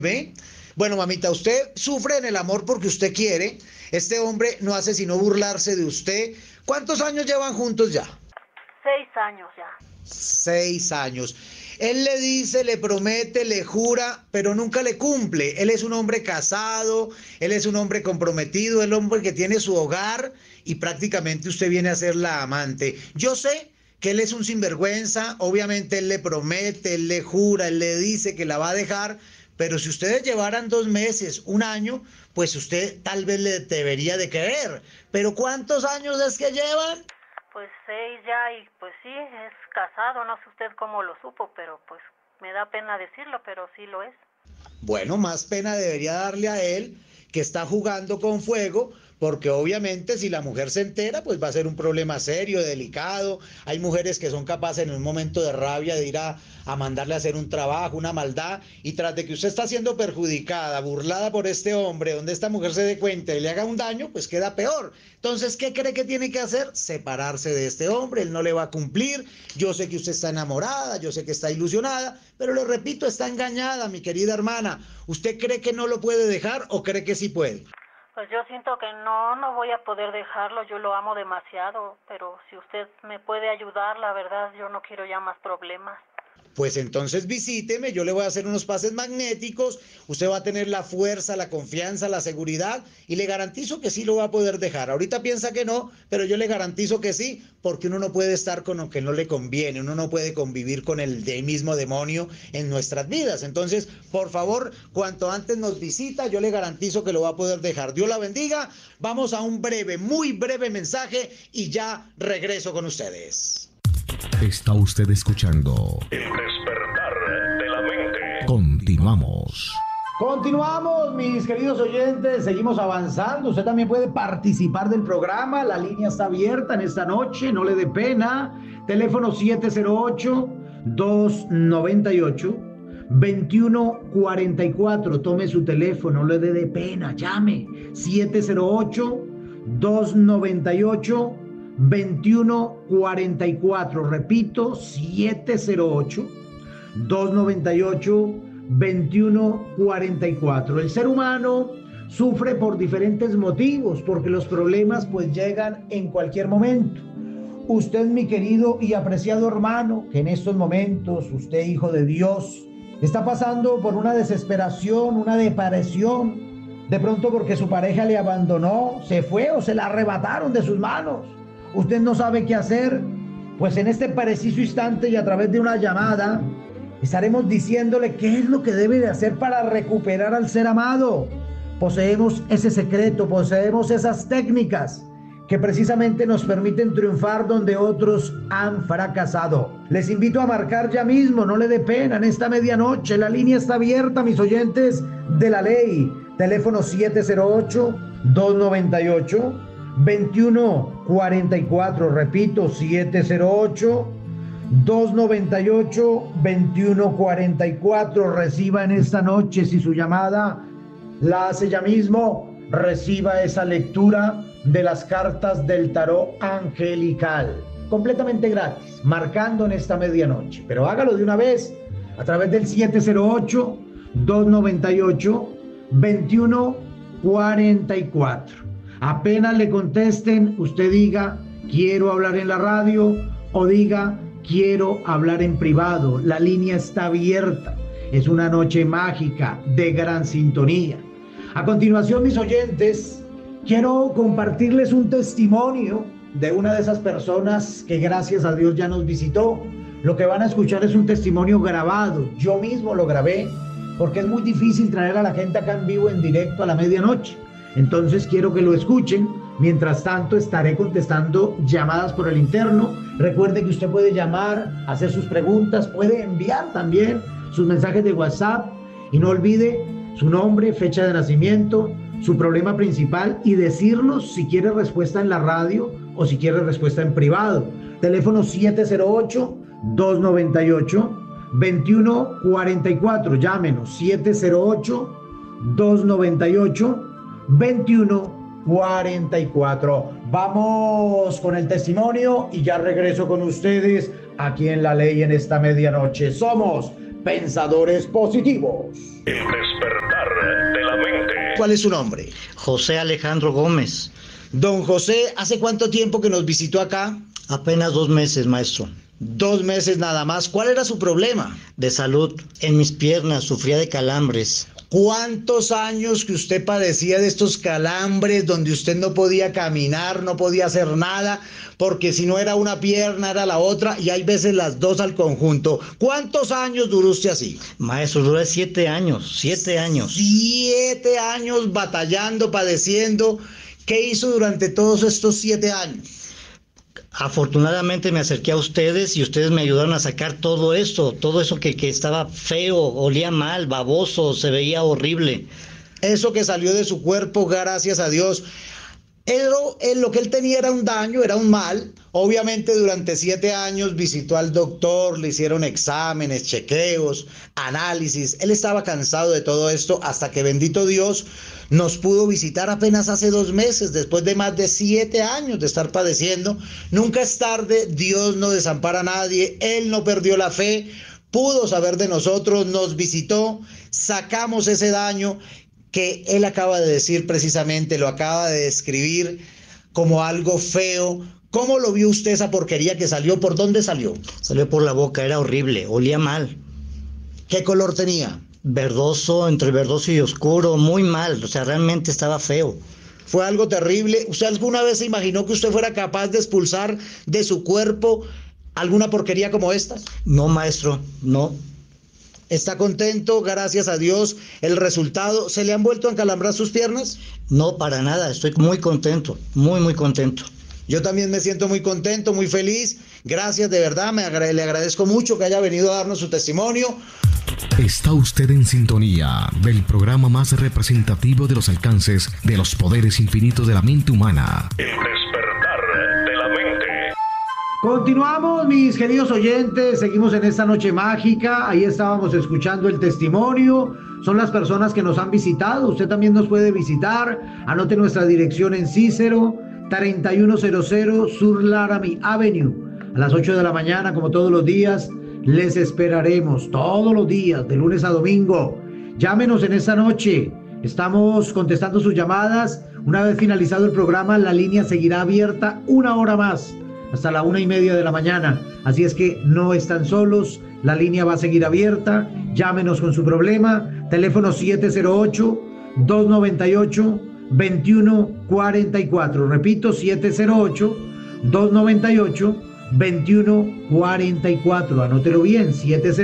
¿Ve? Bueno, mamita, usted sufre en el amor porque usted quiere. Este hombre no hace sino burlarse de usted. ¿Cuántos años llevan juntos ya? 6 años ya. 6 años. Él le dice, le promete, le jura, pero nunca le cumple. Él es un hombre casado, él es un hombre comprometido, el hombre que tiene su hogar y prácticamente usted viene a ser la amante. Yo sé que él es un sinvergüenza, obviamente él le promete, él le jura, él le dice que la va a dejar, pero si ustedes llevaran 2 meses, un año, pues usted tal vez le debería de querer. Pero ¿cuántos años es que llevan? Pues 6 ya y pues sí, es casado, no sé usted cómo lo supo, pero pues me da pena decirlo, pero sí lo es. Bueno, más pena debería darle a él que está jugando con fuego, porque obviamente si la mujer se entera, pues va a ser un problema serio, delicado. Hay mujeres que son capaces en un momento de rabia de ir a mandarle a hacer un trabajo, una maldad, y tras de que usted está siendo perjudicada, burlada por este hombre, donde esta mujer se dé cuenta y le haga un daño, pues queda peor. Entonces, ¿qué cree que tiene que hacer? Separarse de este hombre, él no le va a cumplir. Yo sé que usted está enamorada, yo sé que está ilusionada, pero le repito, está engañada, mi querida hermana. ¿Usted cree que no lo puede dejar o cree que sí puede? Pues yo siento que no voy a poder dejarlo, yo lo amo demasiado, pero si usted me puede ayudar, la verdad, yo no quiero ya más problemas. Pues entonces visíteme, yo le voy a hacer unos pases magnéticos, usted va a tener la fuerza, la confianza, la seguridad y le garantizo que sí lo va a poder dejar. Ahorita piensa que no, pero yo le garantizo que sí, porque uno no puede estar con lo que no le conviene, uno no puede convivir con el mismo demonio en nuestras vidas. Entonces, por favor, cuanto antes nos visita, yo le garantizo que lo va a poder dejar. Dios la bendiga, vamos a un breve, muy breve mensaje y ya regreso con ustedes. Está usted escuchando El despertar de la mente. Continuamos. Continuamos, mis queridos oyentes, seguimos avanzando. Usted también puede participar del programa. La línea está abierta en esta noche, no le dé pena. Teléfono 708-298-2144. Tome su teléfono, no le dé pena, llame. 708-298-2144. Repito, 708-298-2144. El ser humano sufre por diferentes motivos, porque los problemas pues llegan en cualquier momento. Usted, mi querido y apreciado hermano, que en estos momentos, usted, hijo de Dios, está pasando por una desesperación, una depresión, de pronto porque su pareja le abandonó, se fue o se la arrebataron de sus manos. Usted no sabe qué hacer, pues en este preciso instante y a través de una llamada estaremos diciéndole qué es lo que debe de hacer para recuperar al ser amado. Poseemos ese secreto, poseemos esas técnicas que precisamente nos permiten triunfar donde otros han fracasado. Les invito a marcar ya mismo, no le dé pena en esta medianoche. La línea está abierta, mis oyentes de la ley. Teléfono 708-298-2144. Repito, 708-298-2144. Reciba en esta noche, si su llamada la hace ya mismo, reciba esa lectura de las cartas del tarot angelical, completamente gratis, marcando en esta medianoche. Pero hágalo de una vez a través del 708-298-2144. Apenas le contesten, usted diga, quiero hablar en la radio, o diga, quiero hablar en privado. La línea está abierta. Es una noche mágica de gran sintonía. A continuación, mis oyentes, quiero compartirles un testimonio de una de esas personas que gracias a Dios ya nos visitó. Lo que van a escuchar es un testimonio grabado. Yo mismo lo grabé porque es muy difícil traer a la gente acá en vivo, en directo a la medianoche. Entonces quiero que lo escuchen. Mientras tanto estaré contestando llamadas por el interno. Recuerde que usted puede llamar, hacer sus preguntas, puede enviar también sus mensajes de WhatsApp y no olvide su nombre, fecha de nacimiento, su problema principal y decirnos si quiere respuesta en la radio o si quiere respuesta en privado. Teléfono 708-298-2144. Llámenos 708-298-2144. Vamos con el testimonio y ya regreso con ustedes aquí en La Ley en esta medianoche. Somos Pensadores Positivos. El despertar de la mente. ¿Cuál es su nombre? José Alejandro Gómez. Don José, ¿hace cuánto tiempo que nos visitó acá? Apenas 2 meses, maestro. 2 meses nada más. ¿Cuál era su problema? De salud. En mis piernas sufría de calambres. ¿Cuántos años que usted padecía de estos calambres donde usted no podía caminar, no podía hacer nada, porque si no era una pierna era la otra y hay veces las dos al conjunto? ¿Cuántos años duró usted así? Maestro, duré 7 años, 7 años. 7 años batallando, padeciendo. ¿Qué hizo durante todos estos 7 años? Afortunadamente me acerqué a ustedes y ustedes me ayudaron a sacar todo eso que estaba feo, olía mal, baboso, se veía horrible. Eso que salió de su cuerpo, gracias a Dios. Lo que él tenía era un daño, era un mal. Obviamente durante 7 años visitó al doctor, le hicieron exámenes, chequeos, análisis. Él estaba cansado de todo esto hasta que, bendito Dios, nos pudo visitar apenas hace 2 meses, después de más de 7 años de estar padeciendo. Nunca es tarde, Dios no desampara a nadie, Él no perdió la fe, pudo saber de nosotros, nos visitó, sacamos ese daño que Él acaba de decir precisamente, lo acaba de describir como algo feo. ¿Cómo lo vio usted esa porquería que salió? ¿Por dónde salió? Salió por la boca, era horrible, olía mal. ¿Qué color tenía? Verdoso, entre verdoso y oscuro, muy mal, o sea, realmente estaba feo. Fue algo terrible. ¿Usted alguna vez se imaginó que usted fuera capaz de expulsar de su cuerpo alguna porquería como esta? No, maestro, no. ¿Está contento? Gracias a Dios. ¿El resultado? ¿Se le han vuelto a encalambrar sus piernas? No, para nada, estoy muy contento, muy contento. Yo también me siento muy contento, muy feliz. Gracias, de verdad, le agradezco mucho que haya venido a darnos su testimonio. Está usted en sintonía del programa más representativo de los alcances de los poderes infinitos de la mente humana. El despertar de la mente. Continuamos, mis queridos oyentes, seguimos en esta noche mágica. Ahí estábamos escuchando el testimonio. Son las personas que nos han visitado. Usted también nos puede visitar. Anote nuestra dirección en Cícero, 3100 Sur Laramie Avenue. A las 8 de la mañana, como todos los días, les esperaremos todos los días, de lunes a domingo. Llámenos en esta noche. Estamos contestando sus llamadas. Una vez finalizado el programa, la línea seguirá abierta 1 hora más, hasta la 1:30 de la mañana. Así es que no están solos. La línea va a seguir abierta. Llámenos con su problema. Teléfono 708-298-2144. Repito, 708-298-2144. Anótelo bien,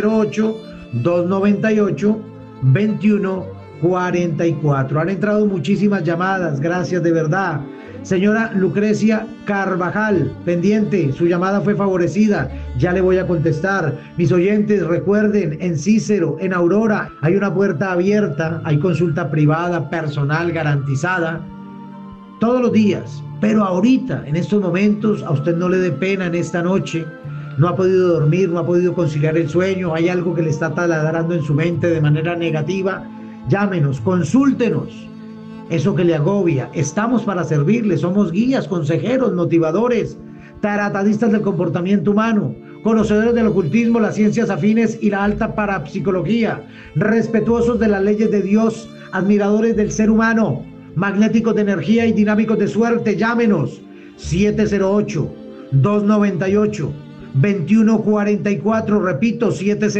708-298-2144. Han entrado muchísimas llamadas, gracias de verdad. Señora Lucrecia Carvajal, pendiente, su llamada fue favorecida, ya le voy a contestar. Mis oyentes, recuerden, en Cícero, en Aurora, hay una puerta abierta, hay consulta privada, personal, garantizada, todos los días. Pero ahorita, en estos momentos, a usted no le dé pena en esta noche, no ha podido dormir, no ha podido conciliar el sueño, hay algo que le está taladrando en su mente de manera negativa, llámenos, consúltenos. Eso que le agobia, estamos para servirle, somos guías, consejeros, motivadores, taratadistas del comportamiento humano, conocedores del ocultismo, las ciencias afines y la alta parapsicología, respetuosos de las leyes de Dios, admiradores del ser humano, magnéticos de energía y dinámicos de suerte. Llámenos 708-298-2144, repito,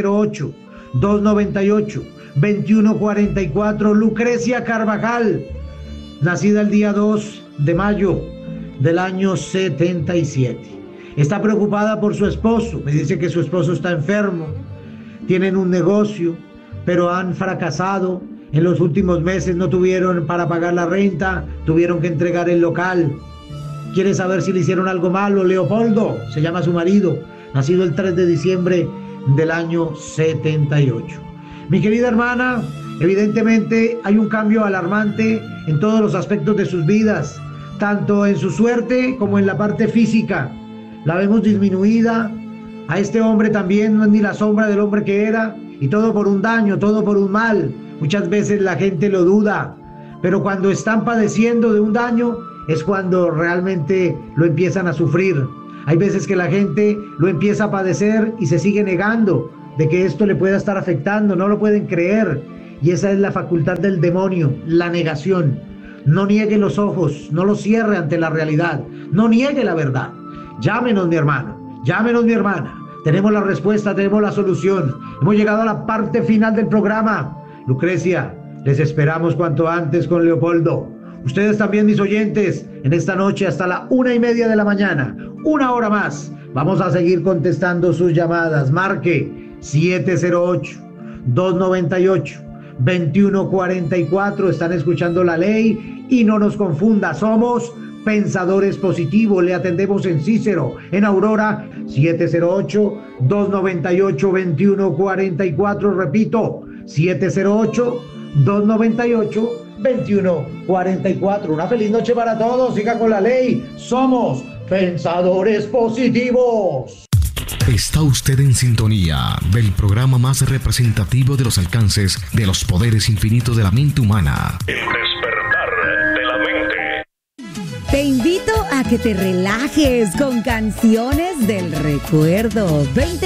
708-298-2144. Lucrecia Carvajal, nacida el día 2 de mayo del año 77. Está preocupada por su esposo. Me dice que su esposo está enfermo. Tienen un negocio, pero han fracasado. En los últimos meses no tuvieron para pagar la renta, tuvieron que entregar el local. Quiere saber si le hicieron algo malo. Leopoldo, se llama su marido, nacido el 3 de diciembre del año 78. Mi querida hermana, evidentemente hay un cambio alarmante en todos los aspectos de sus vidas, tanto en su suerte como en la parte física. La vemos disminuida. A este hombre también no es ni la sombra del hombre que era, y todo por un daño, todo por un mal. Muchas veces la gente lo duda, pero cuando están padeciendo de un daño es cuando realmente lo empiezan a sufrir. Hay veces que la gente lo empieza a padecer y se sigue negando, de que esto le pueda estar afectando, no lo pueden creer. Y esa es la facultad del demonio, la negación. No niegue los ojos, no los cierre ante la realidad, no niegue la verdad. Llámenos, mi hermano, llámenos, mi hermana. Tenemos la respuesta, tenemos la solución. Hemos llegado a la parte final del programa. Lucrecia, les esperamos cuanto antes con Leopoldo. Ustedes también, mis oyentes, en esta noche hasta la 1:30 de la mañana, 1 hora más. Vamos a seguir contestando sus llamadas. Marque 708-298-2144. Están escuchando La Ley y no nos confunda. Somos Pensadores Positivos. Le atendemos en Cícero, en Aurora, 708-298-2144. Repito, 708-298-2144. Una feliz noche para todos. Siga con La Ley. Somos Pensadores Positivos. Está usted en sintonía del programa más representativo de los alcances de los poderes infinitos de la mente humana. El despertar de la mente. Te invito a que te relajes con canciones del recuerdo. 20